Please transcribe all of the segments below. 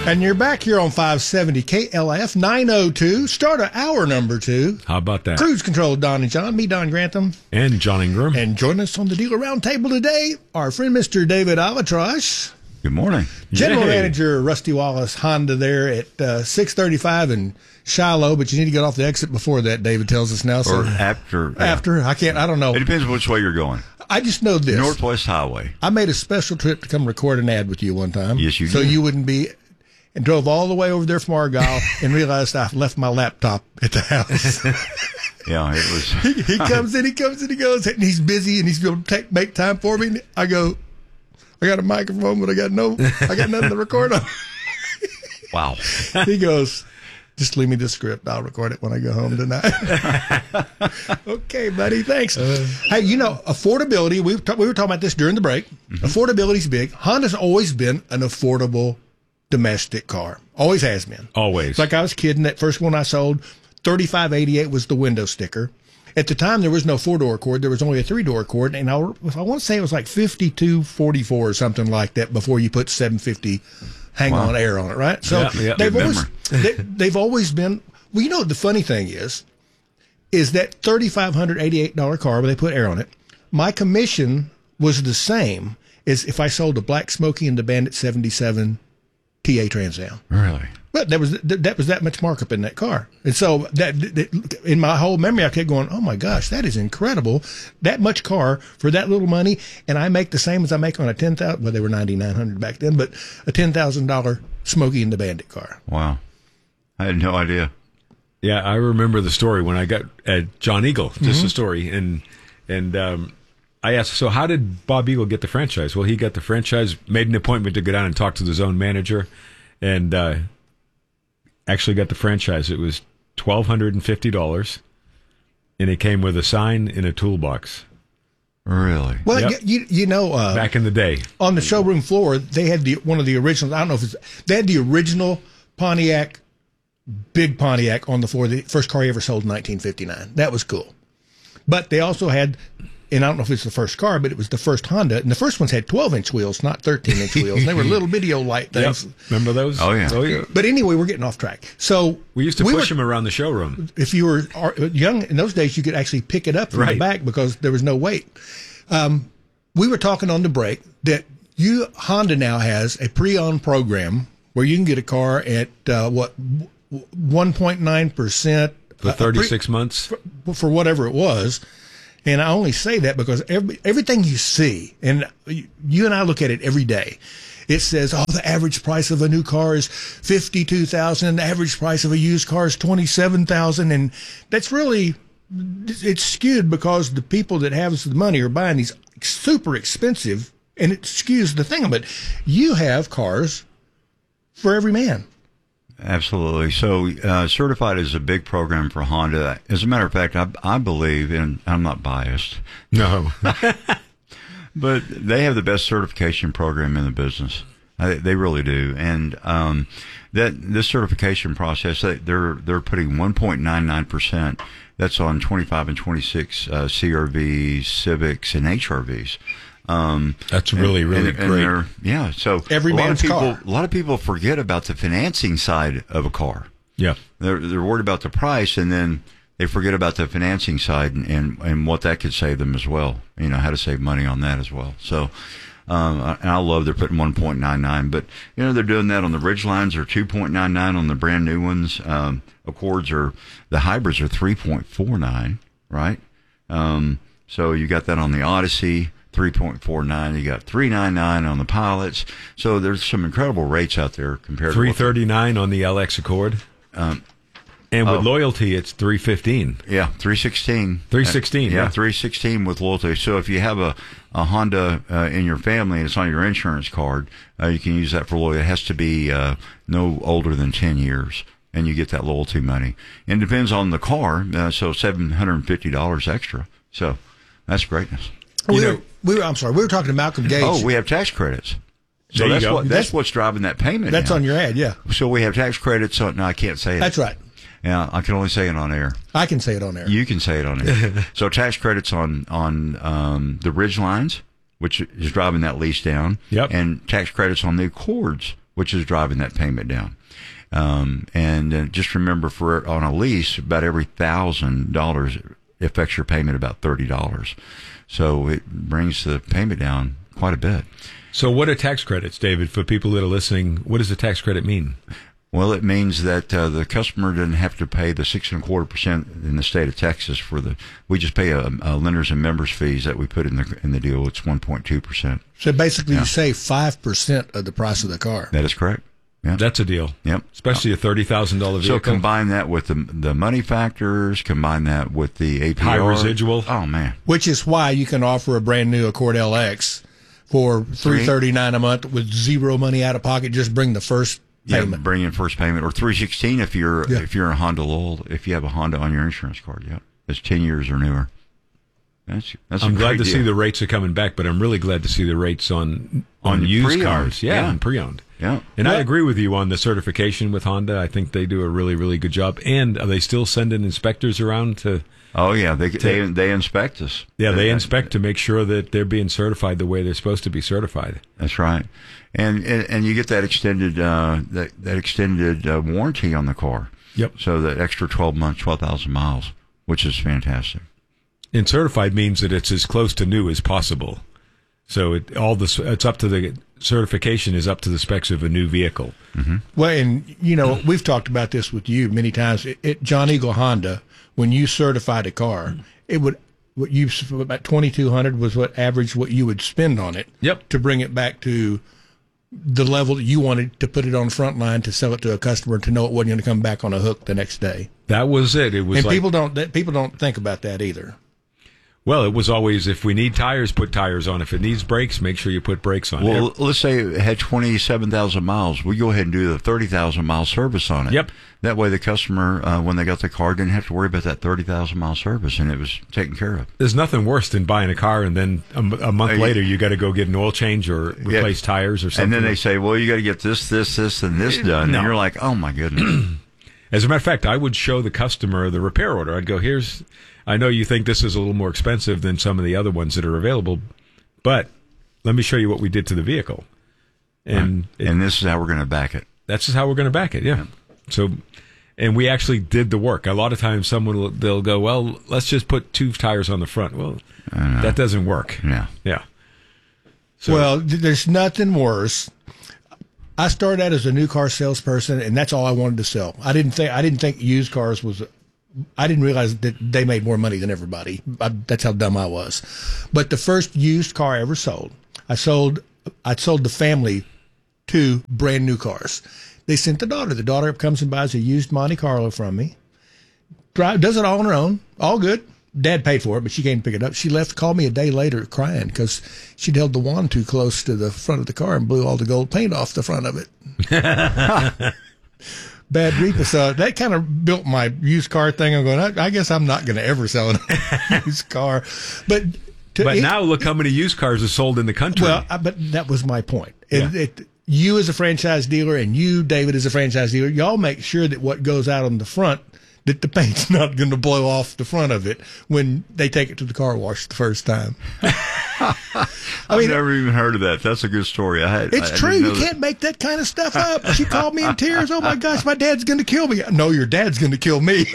And you're back here on 570 KLF 902. Start of hour number 2. How about that? Cruise Control, Don and John. Me, Don Grantham. And John Ingram. And joining us on the Dealer Roundtable today, our friend Mr. David Alatrash. Good morning. General Manager Rusty Wallace Honda there at 635 in Shiloh, but you need to get off the exit before that, David tells us now. So or after. After. I don't know. It depends which way you're going. I just know this. Northwest Highway. I made a special trip to come record an ad with you one time. Yes, you did. So you wouldn't be... And drove all the way over there from Argyle and realized I left my laptop at the house. Yeah, it was. He comes in, he goes, and he's busy, and he's going to make time for me. And I go, I got a microphone, but I got nothing to record on. Wow. He goes, just leave me the script. I'll record it when I go home tonight. Okay, buddy, thanks. Hey, affordability, we were talking about this during the break. Mm-hmm. Affordability's big. Honda's always been an affordable domestic car. Always has been. Always. It's like I was kidding. That first one I sold, 3588 was the window sticker. At the time, there was no 4-door Accord. There was only a 3-door Accord. And I want to say it was like 5244 or something like that before you put 750 hang-on air on it, right? So they've always been. Well, the funny thing is that $3,588 car where they put air on it, my commission was the same as if I sold a Black Smoky and the Bandit 77 TA Trans Am. Really? But that was that much markup in that car. And so that in my whole memory, I kept going, oh my gosh, that is incredible. That much car for that little money. And I make the same as I make on a $10,000, well, they were $9,900 back then, but a $10,000 Smokey and the Bandit car. Wow. I had no idea. Yeah, I remember the story when I got at John Eagle, just a story. And I asked, so how did Bob Eagle get the franchise? Well, he got the franchise, made an appointment to go down and talk to the zone manager, and actually got the franchise. It was $1,250, and it came with a sign in a toolbox. Really? Well, yep. Back in the day. On the showroom floor, they had one of the originals. I don't know if they had the original Pontiac, big Pontiac on the floor, the first car he ever sold in 1959. That was cool. But they also had... And I don't know if it's the first car, but it was the first Honda. And the first ones had 12-inch wheels, not 13-inch wheels. And they were little video light things. Yep. Remember those? Oh, yeah. But anyway, we're getting off track. So we used to push them around the showroom. If you were young in those days, you could actually pick it up from the back because there was no weight. We were talking on the break that Honda now has a pre-owned program where you can get a car at 1.9% for 36 months for whatever it was. And I only say that because everything you see, and you and I look at it every day, it says, the average price of a new car is $52,000, the average price of a used car is $27,000, and that's really, it's skewed because the people that have the money are buying these super expensive, and it skews the thing. But you have cars for every man. Absolutely. So Certified is a big program for Honda. As a matter of fact, I believe, and I'm not biased. No. But they have the best certification program in the business. They really do. And this certification process, they're putting 1.99%. That's on 25 and 26 CRVs, Civics, and HRVs. That's really great. Yeah, so every man's car. A lot of people forget about the financing side of a car. Yeah, they're worried about the price, and then they forget about the financing side and what that could save them as well. How to save money on that as well. So, and I love they're putting 1.99, but they're doing that on the Ridgelines or 2.99 on the brand new ones. Accords the hybrids are 3.49, right? So you got that on the Odyssey. 3.49. You got 399 on the Pilots. So there's some incredible rates out there compared to $339 on the LX Accord. And with loyalty, it's $315. Yeah, $316. $316. Yeah, $316 with loyalty. So if you have a Honda in your family and it's on your insurance card, you can use that for loyalty. It has to be no older than 10 years. And you get that loyalty money. And it depends on the car, so $750 extra. So that's greatness. We were talking to Malcolm Gage. Oh, we have tax credits. So that's what's driving that payment. That's now. On your ad, yeah. So we have tax credits. No, I can't say it. That's right. Yeah, I can only say it on air. I can say it on air. You can say it on air. So tax credits on the Ridgelines, which is driving that lease down. Yep. And tax credits on the Accords, which is driving that payment down. And just remember, on a lease, about every $1,000 affects your payment about $30. So it brings the payment down quite a bit. So what are tax credits, David, for people that are listening? What does the tax credit mean? Well, it means that the customer doesn't have to pay the 6.25% in the state of Texas we just pay a lenders and members fees that we put in the deal. It's 1.2%. So basically, you save 5% of the price of the car. That is correct. Yep. That's a deal. Yep. Especially a $30,000 vehicle. So combine that with the money factors, combine that with the APR. High residual. Oh, man. Which is why you can offer a brand new Accord LX for $339 a month with zero money out of pocket. Just bring the first payment. Yeah, bring in first payment, or $316 if you're a Honda loyal, if you have a Honda on your insurance card. Yeah, it's 10 years or newer. I'm glad to see the rates are coming back, but I'm really glad to see the rates on used pre-owned cars. Yeah, and pre-owned. Yeah, and I agree with you on the certification with Honda. I think they do a really, really good job. And are they still sending inspectors around to? Oh yeah, they inspect us. Yeah, they inspect to make sure that they're being certified the way they're supposed to be certified. That's right, and you get that extended warranty on the car. Yep. So that extra 12 months, 12,000 miles, which is fantastic. And certified means that it's as close to new as possible. So it's up to the certification is up to the specs of a new vehicle. Mm-hmm. Well, and we've talked about this with you many times. At John Eagle Honda, when you certified a car, it would about $2,200 was what you would spend on it. Yep. To bring it back to the level that you wanted to put it on front line to sell it to a customer to know it wasn't going to come back on a hook the next day. That was it. It was, and people don't think about that either. Well, it was always, if we need tires, put tires on. If it needs brakes, make sure you put brakes on. Well, let's say it had 27,000 miles. We go ahead and do the 30,000-mile service on it. Yep. That way the customer, when they got the car, didn't have to worry about that 30,000-mile service, and it was taken care of. There's nothing worse than buying a car, and then a month later you got to go get an oil change or replace tires or something. And then they say, well, you got to get this, and this done. No. And you're like, oh, my goodness. As a matter of fact, I would show the customer the repair order. I'd go, I know you think this is a little more expensive than some of the other ones that are available, but let me show you what we did to the vehicle. And this is how we're going to back it. That's just how we're going to back it, yeah. So, and we actually did the work. A lot of times they'll go, well, let's just put 2 tires on the front. Well, that doesn't work. Yeah. Yeah. So, well, there's nothing worse. I started out as a new car salesperson, and that's all I wanted to sell. I didn't think used cars was. I didn't realize that they made more money than everybody. That's how dumb I was. But the first used car I ever sold, I sold the family 2 brand new cars. They sent the daughter. The daughter comes and buys a used Monte Carlo from me. Does it all on her own. All good. Dad paid for it, but she came to pick it up. She left, called me a day later crying because she'd held the wand too close to the front of the car and blew all the gold paint off the front of it. Bad reaper. So that kind of built my used car thing. I'm going, I guess I'm not going to ever sell a used car. But now look how many used cars are sold in the country. Well, but that was my point. Yeah. You as a franchise dealer and you, David, as a franchise dealer, y'all make sure that what goes out on the front, that the paint's not going to blow off the front of it when they take it to the car wash the first time. I've never even heard of that. That's a good story. It's true. You can't make that kind of stuff up. She called me in tears. Oh, my gosh, my dad's going to kill me. No, your dad's going to kill me.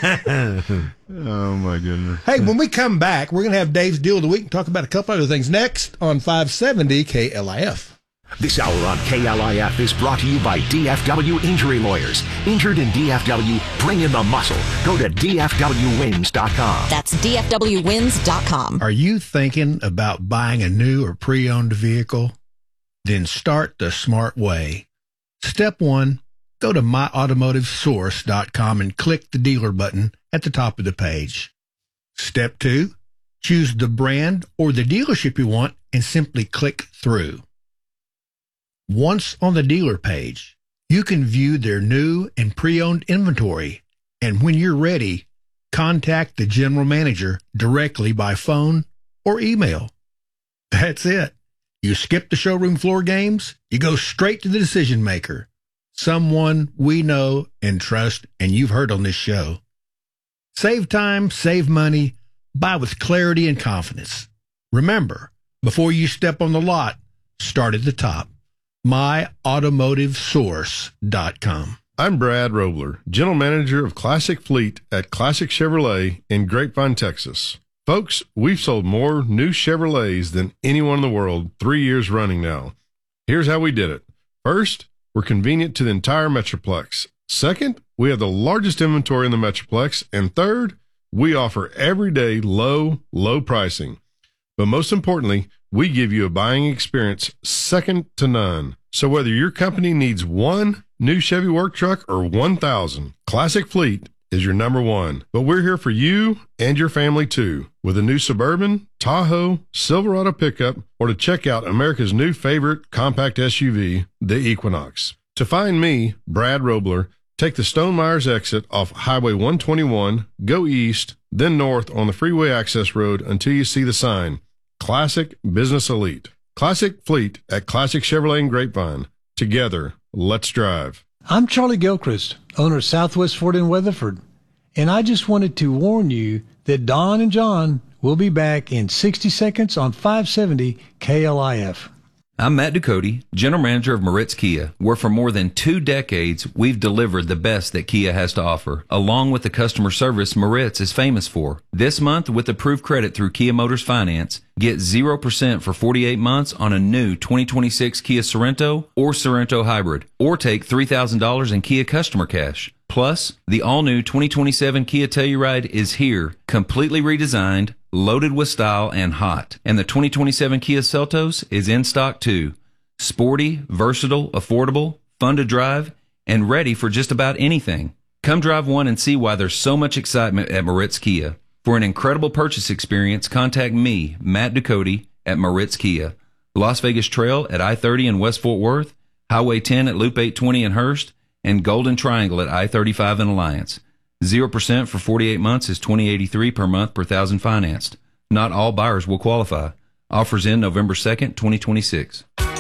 Oh, my goodness. Hey, when we come back, we're going to have Dave's Deal of the Week and talk about a couple other things next on 570 KLIF. This hour on KLIF is brought to you by DFW Injury Lawyers. Injured in DFW, bring in the muscle. Go to DFWWins.com. That's DFWWins.com. Are you thinking about buying a new or pre-owned vehicle? Then start the smart way. Step 1, go to myautomotivesource.com and click the dealer button at the top of the page. Step 2, choose the brand or the dealership you want and simply click through. Once on the dealer page, you can view their new and pre-owned inventory, and when you're ready, contact the general manager directly by phone or email. That's it. You skip the showroom floor games, you go straight to the decision maker, someone we know and trust and you've heard on this show. Save time, save money, buy with clarity and confidence. Remember, before you step on the lot, start at the top. myautomotivesource.com. I'm Brad Robler, General Manager of Classic Fleet at Classic Chevrolet in Grapevine, Texas. Folks, we've sold more new Chevrolets than anyone in the world 3 years running now. Here's how we did it. First, we're convenient to the entire Metroplex. Second, we have the largest inventory in the Metroplex. And third, we offer everyday low pricing. But most importantly, we give you a buying experience second to none. So whether your company needs one new Chevy work truck or 1,000, Classic Fleet is your number one. But we're here for you and your family too, with a new Suburban, Tahoe, Silverado pickup, or to check out America's new favorite compact SUV, the Equinox. To find me, Brad Robler, take the Stone Myers exit off Highway 121, go east, then north on the freeway access road until you see the sign, Classic Business Elite. Classic Fleet at Classic Chevrolet in Grapevine. Together, let's drive. I'm Charlie Gilchrist, owner of Southwest Ford in Weatherford, and I just wanted to warn you that Don and John will be back in 60 seconds on 570 KLIF. I'm Matt Ducote, General Manager of Moritz Kia, where for more than 2 decades, we've delivered the best that Kia has to offer, along with the customer service Moritz is famous for. This month, with approved credit through Kia Motors Finance, get 0% for 48 months on a new 2026 Kia Sorento or Sorento Hybrid, or take $3,000 in Kia customer cash. Plus, the all-new 2027 Kia Telluride is here, completely redesigned, loaded with style, and hot. And the 2027 Kia Seltos is in stock too. Sporty, versatile, affordable, fun to drive, and ready for just about anything. Come drive one and see why there's so much excitement at Moritz Kia. For an incredible purchase experience, contact me, Matt Ducote, at Moritz Kia. Las Vegas Trail at I-30 in West Fort Worth, Highway 10 at Loop 820 in Hurst, and Golden Triangle at I-35 in Alliance. 0% for 48 months is $20.83 per month per thousand financed. Not all buyers will qualify. Offers end November 2nd, 2026.